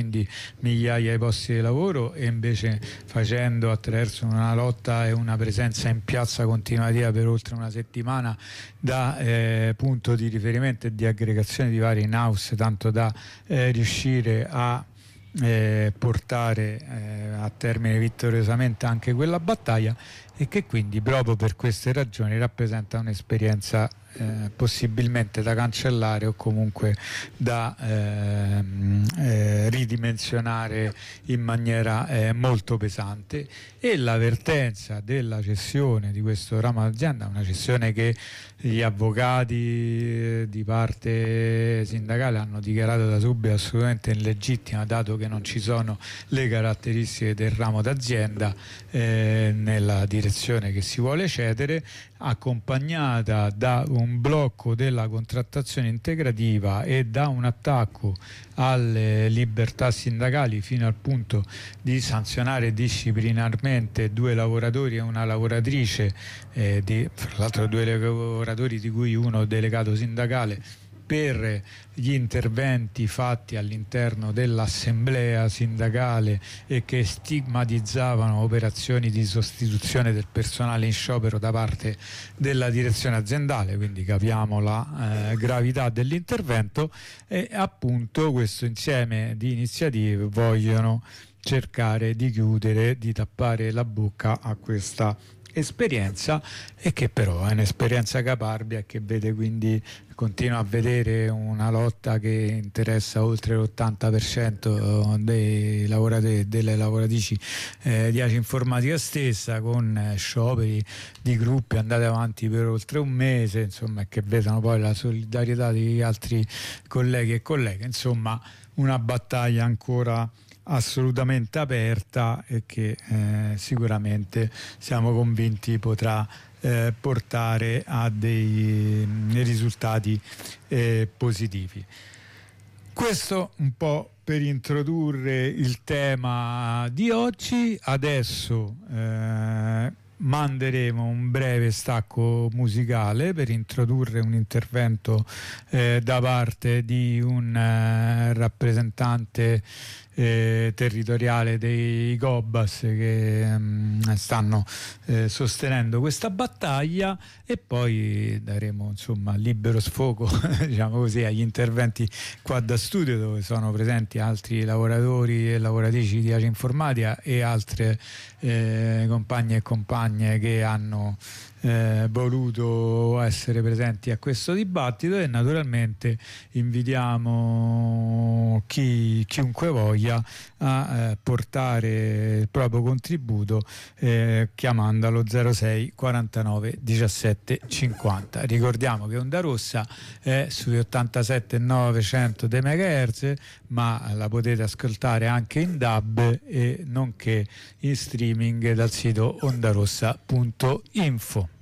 quindi migliaia di posti di lavoro, e invece facendo, attraverso una lotta e una presenza in piazza continuativa per oltre una settimana, da punto di riferimento e di aggregazione di vari in-house, tanto da riuscire a portare a termine vittoriosamente anche quella battaglia, e che quindi proprio per queste ragioni rappresenta un'esperienza possibilmente da cancellare o comunque da ridimensionare in maniera molto pesante. E l'avvertenza della cessione di questo ramo d'azienda, una cessione che gli avvocati di parte sindacale hanno dichiarato da subito assolutamente illegittima, dato che non ci sono le caratteristiche del ramo d'azienda nella direzione che si vuole cedere, accompagnata da un blocco della contrattazione integrativa e da un attacco alle libertà sindacali, fino al punto di sanzionare disciplinarmente 2 lavoratori e una lavoratrice, fra l'altro 2 lavoratori di cui uno delegato sindacale, per gli interventi fatti all'interno dell'assemblea sindacale e che stigmatizzavano operazioni di sostituzione del personale in sciopero da parte della direzione aziendale. Quindi capiamo la gravità dell'intervento, e appunto questo insieme di iniziative vogliono cercare di chiudere, di tappare la bocca a questa esperienza, e che però è un'esperienza caparbia e che vede, quindi continua a vedere una lotta che interessa oltre l'80% dei lavoratori, delle lavoratrici di ACI Informatica stessa, con scioperi di gruppi andati avanti per oltre un mese, insomma, che vedono poi la solidarietà di altri colleghi e colleghe. Insomma, una battaglia ancora assolutamente aperta, e che sicuramente siamo convinti potrà portare a dei risultati positivi. Questo un po' per introdurre il tema di oggi. Adesso manderemo un breve stacco musicale per introdurre un intervento da parte di un rappresentante territoriale dei Gobas che stanno sostenendo questa battaglia, e poi daremo insomma libero sfogo diciamo così agli interventi qua da studio, dove sono presenti altri lavoratori e lavoratrici di ACI Informatica e altre compagni e compagne che hanno voluto essere presenti a questo dibattito. E naturalmente invitiamo chiunque voglia a portare il proprio contributo chiamando allo 06 49 17 50. Ricordiamo che Onda Rossa è sui 87.900 dei MHz, ma la potete ascoltare anche in DAB e nonché in streaming dal sito ondarossa.info.